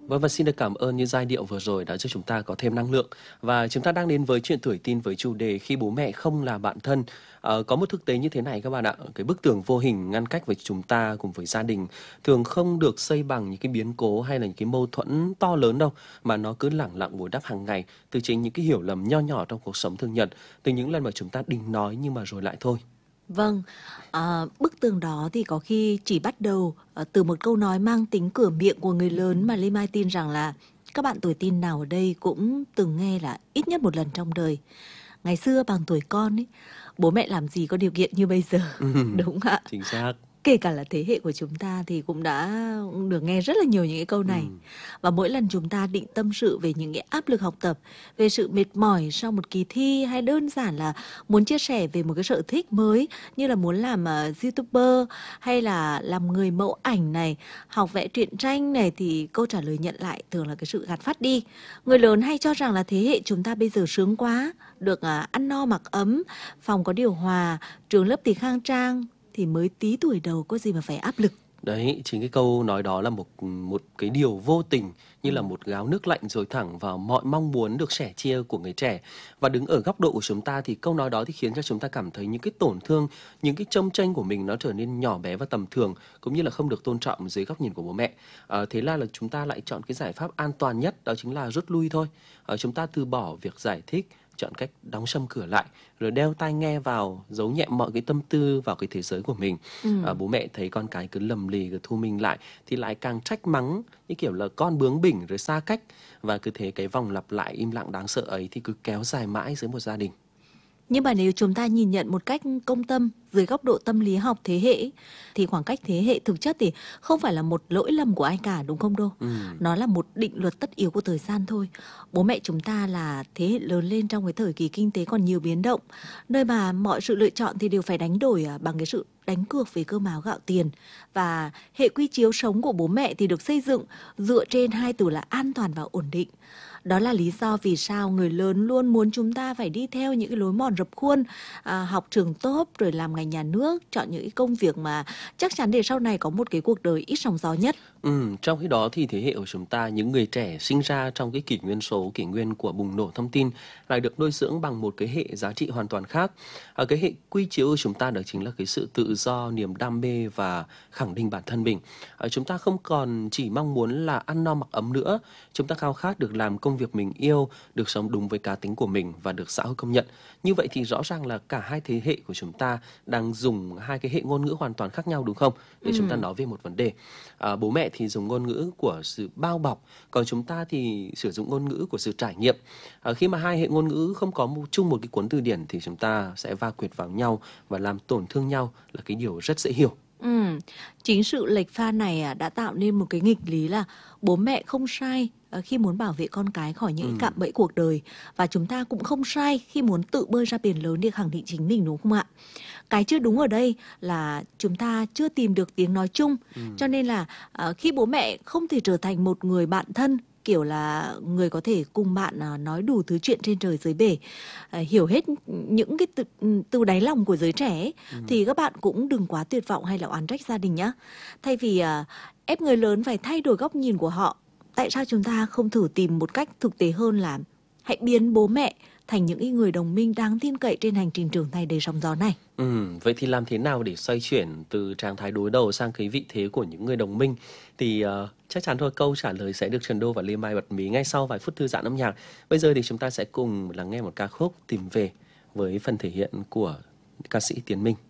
Vâng, và xin được cảm ơn những giai điệu vừa rồi đã giúp chúng ta có thêm năng lượng. Và chúng ta đang đến với chuyện tuổi tin với chủ đề khi bố mẹ không là bạn thân. Có một thực tế như thế này các bạn ạ, cái bức tường vô hình ngăn cách với chúng ta cùng với gia đình thường không được xây bằng những cái biến cố hay là những cái mâu thuẫn to lớn đâu, mà nó cứ lẳng lặng bồi đắp hàng ngày từ chính những cái hiểu lầm nho nhỏ trong cuộc sống thường nhật, từ những lần mà chúng ta định nói nhưng mà rồi lại thôi. Vâng, bức tường đó thì có khi chỉ bắt đầu từ một câu nói mang tính cửa miệng của người lớn mà Lê Mai tin rằng là các bạn tuổi tin nào ở đây cũng từng nghe là ít nhất một lần trong đời. Ngày xưa bằng tuổi con ấy, bố mẹ làm gì có điều kiện như bây giờ, đúng không ạ? Chính xác. Kể cả là thế hệ của chúng ta thì cũng đã được nghe rất là nhiều những cái câu này. Và mỗi lần chúng ta định tâm sự về những cái áp lực học tập, về sự mệt mỏi sau một kỳ thi, hay đơn giản là muốn chia sẻ về một cái sở thích mới như là muốn làm YouTuber hay là làm người mẫu ảnh này, học vẽ truyện tranh này, thì câu trả lời nhận lại thường là cái sự gạt phắt đi. Người lớn hay cho rằng là thế hệ chúng ta bây giờ sướng quá, được ăn no mặc ấm, phòng có điều hòa, trường lớp thì khang trang, thì mới tí tuổi đầu có gì mà phải áp lực. Đấy, chính cái câu nói đó là một một cái điều vô tình, như là một gáo nước lạnh dội thẳng vào mọi mong muốn được sẻ chia của người trẻ. Và đứng ở góc độ của chúng ta thì câu nói đó thì khiến cho chúng ta cảm thấy những cái tổn thương, những cái chông chênh của mình nó trở nên nhỏ bé và tầm thường, cũng như là không được tôn trọng dưới góc nhìn của bố mẹ. Thế là chúng ta lại chọn cái giải pháp an toàn nhất, đó chính là rút lui thôi. Chúng ta từ bỏ việc giải thích, chọn cách đóng sầm cửa lại, rồi đeo tai nghe vào, giấu nhẹm mọi cái tâm tư vào cái thế giới của mình. Bố mẹ thấy con cái cứ lầm lì, cứ thu mình lại thì lại càng trách mắng, như kiểu là con bướng bỉnh rồi xa cách. Và cứ thế cái vòng lặp lại im lặng đáng sợ ấy thì cứ kéo dài mãi dưới một gia đình. Nhưng mà nếu chúng ta nhìn nhận một cách công tâm dưới góc độ tâm lý học thế hệ, thì khoảng cách thế hệ thực chất thì không phải là một lỗi lầm của ai cả, đúng không đâu? Nó là một định luật tất yếu của thời gian thôi. Bố mẹ chúng ta là thế hệ lớn lên trong cái thời kỳ kinh tế còn nhiều biến động, nơi mà mọi sự lựa chọn thì đều phải đánh đổi bằng cái sự đánh cược về cơm áo gạo tiền. Và hệ quy chiếu sống của bố mẹ thì được xây dựng dựa trên hai từ là an toàn và ổn định. Đó là lý do vì sao người lớn luôn muốn chúng ta phải đi theo những cái lối mòn rập khuôn, học trường tốt rồi làm ngành nhà nước, chọn những cái công việc mà chắc chắn để sau này có một cái cuộc đời ít sóng gió nhất. Trong khi đó thì thế hệ của chúng ta, những người trẻ sinh ra trong cái kỷ nguyên số, kỷ nguyên của bùng nổ thông tin, lại được nuôi dưỡng bằng một cái hệ giá trị hoàn toàn khác. Cái hệ quy chiếu của chúng ta đó chính là cái sự tự do, niềm đam mê và khẳng định bản thân mình. Chúng ta không còn chỉ mong muốn là ăn no mặc ấm nữa, chúng ta khao khát được làm công việc mình yêu, được sống đúng với cá tính của mình và được xã hội công nhận. Như vậy thì rõ ràng là cả hai thế hệ của chúng ta đang dùng hai cái hệ ngôn ngữ hoàn toàn khác nhau, đúng không? Để chúng ta nói về một vấn đề. Bố mẹ thì dùng ngôn ngữ của sự bao bọc, còn chúng ta thì sử dụng ngôn ngữ của sự trải nghiệm. Khi mà hai hệ ngôn ngữ không có chung một cái cuốn từ điển thì chúng ta sẽ va quệt vào nhau và làm tổn thương nhau, là cái điều rất dễ hiểu. Chính sự lệch pha này đã tạo nên một cái nghịch lý là bố mẹ không sai khi muốn bảo vệ con cái khỏi những cạm bẫy cuộc đời, và chúng ta cũng không sai khi muốn tự bơi ra biển lớn để khẳng định chính mình, đúng không ạ? Cái chưa đúng ở đây là chúng ta chưa tìm được tiếng nói chung, cho nên là khi bố mẹ không thể trở thành một người bạn thân, kiểu là người có thể cùng bạn nói đủ thứ chuyện trên trời dưới bể, hiểu hết những cái từ đáy lòng của giới trẻ ấy, thì các bạn cũng đừng quá tuyệt vọng hay là oán trách gia đình nhá. Thay vì ép người lớn phải thay đổi góc nhìn của họ, tại sao chúng ta không thử tìm một cách thực tế hơn là hãy biến bố mẹ thành những người đồng minh đáng tin cậy trên hành trình trưởng thành đầy sóng gió này? Vậy thì làm thế nào để xoay chuyển từ trạng thái đối đầu sang cái vị thế của những người đồng minh? Thì chắc chắn thôi, câu trả lời sẽ được Trần Đô và Lê Mai bật mí ngay sau vài phút thư giãn âm nhạc. Bây giờ thì chúng ta sẽ cùng lắng nghe một ca khúc Tìm Về với phần thể hiện của ca sĩ Tiến Minh.